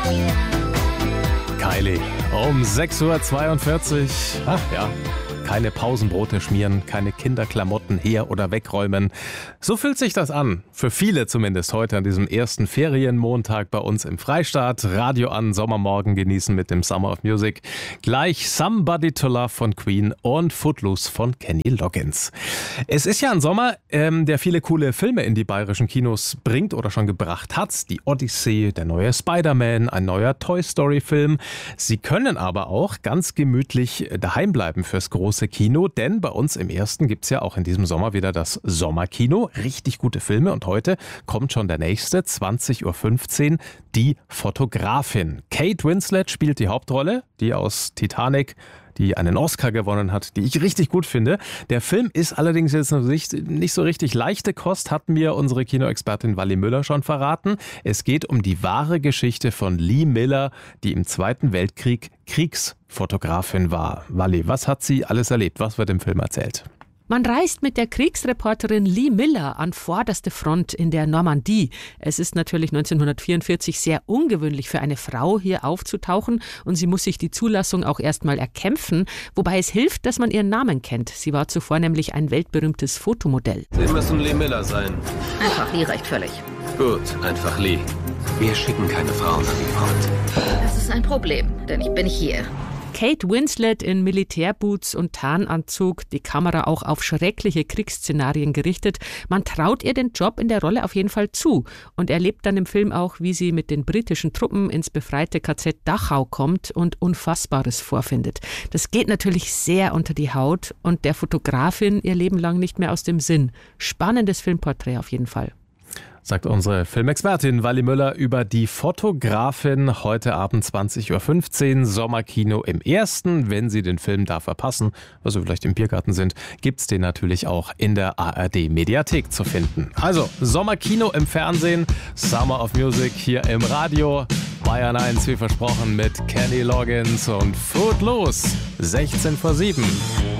Kylie, um 6:42 Uhr. Ach ja, keine Pausenbrote schmieren, keine Kinderklamotten her- oder wegräumen. So fühlt sich das an. Für viele zumindest heute an diesem ersten Ferienmontag bei uns im Freistaat. Radio an, Sommermorgen genießen mit dem Summer of Music. Gleich Somebody to Love von Queen und Footloose von Kenny Loggins. Es ist ja ein Sommer, der viele coole Filme in die bayerischen Kinos bringt oder schon gebracht hat. Die Odyssee, der neue Spider-Man, ein neuer Toy Story-Film. Sie können aber auch ganz gemütlich daheim bleiben fürs große Kino, denn bei uns im Ersten gibt es ja auch in diesem Sommer wieder das Sommerkino. Richtig gute Filme und heute kommt schon der nächste, 20:15 Uhr, Die Fotografin. Kate Winslet spielt die Hauptrolle, die aus Titanic, die einen Oscar gewonnen hat, die ich richtig gut finde. Der Film ist allerdings jetzt nicht so richtig leichte Kost, hat mir unsere Kinoexpertin Wally Müller schon verraten. Es geht um die wahre Geschichte von Lee Miller, die im Zweiten Weltkrieg Kriegsfotografin war. Wally, was hat sie alles erlebt? Was wird im Film erzählt? Man reist mit der Kriegsreporterin Lee Miller an vorderste Front in der Normandie. Es ist natürlich 1944 sehr ungewöhnlich für eine Frau, hier aufzutauchen, und sie muss sich die Zulassung auch erstmal erkämpfen, wobei es hilft, dass man ihren Namen kennt. Sie war zuvor nämlich ein weltberühmtes Fotomodell. Sie müssen Lee Miller sein. Einfach Lee reicht völlig. Gut, einfach Lee. Wir schicken keine Frauen an die Front. Das ist ein Problem, denn ich bin hier. Kate Winslet in Militärboots und Tarnanzug, die Kamera auch auf schreckliche Kriegsszenarien gerichtet. Man traut ihr den Job in der Rolle auf jeden Fall zu und erlebt dann im Film auch, wie sie mit den britischen Truppen ins befreite KZ Dachau kommt und Unfassbares vorfindet. Das geht natürlich sehr unter die Haut und der Fotografin ihr Leben lang nicht mehr aus dem Sinn. Spannendes Filmporträt auf jeden Fall. Sagt unsere Filmexpertin Wally Müller über Die Fotografin. Heute Abend 20:15 Uhr, Sommerkino im Ersten. Wenn Sie den Film da verpassen, also vielleicht im Biergarten sind, gibt's den natürlich auch in der ARD-Mediathek zu finden. Also Sommerkino im Fernsehen, Summer of Music hier im Radio. Bayern 1, wie versprochen, mit Kenny Loggins und Footloose. 6:16 Uhr.